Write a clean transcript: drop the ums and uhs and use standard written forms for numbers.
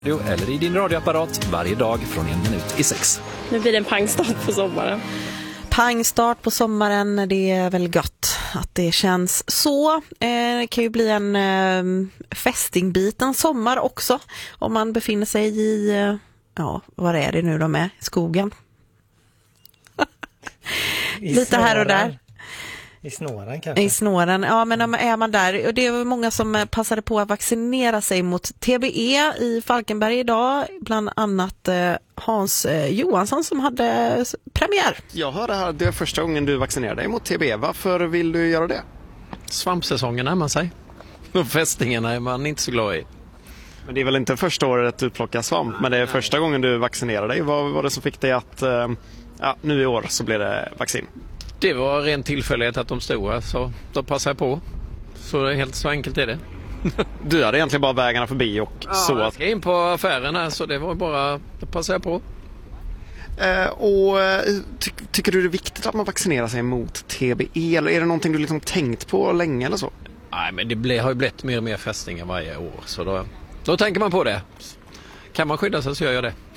Eller i din radioapparat varje dag från 5:55. Nu blir det en pangstart på sommaren. Pangstart på sommaren, det är väl gott att det känns så. Det kan ju bli en fästingbiten sommar också om man befinner sig i, vad är det nu de är? Skogen. Lite här och där. I snåren kanske? I snåren, ja, men är man där, och det är många som passade på att vaccinera sig mot TBE i Falkenberg idag, bland annat Hans Johansson som hade premiär. Jag hörde här att det är första gången du vaccinerar dig mot TBE. Varför vill du göra det? Svampsäsongen närmar sig. Och fästingarna är man inte så glad i. Men det är väl inte första året du plockar svamp, men det är första gången du vaccinerar dig. Vad var det som fick dig att nu i år så blir det vaccin? Det var ren tillfällighet att de stod här, så då passade jag på. Så helt så enkelt är det. Du hade egentligen bara vägarna förbi och så. Jag ska in på affären här, så det var bara, då passade jag på. Tycker du det är viktigt att man vaccinerar sig mot TBE? Eller är det någonting du liksom tänkt på länge eller så? Nej, men det har ju blivit mer och mer fästingar varje år. Så då tänker man på det. Kan man skydda sig så gör jag det.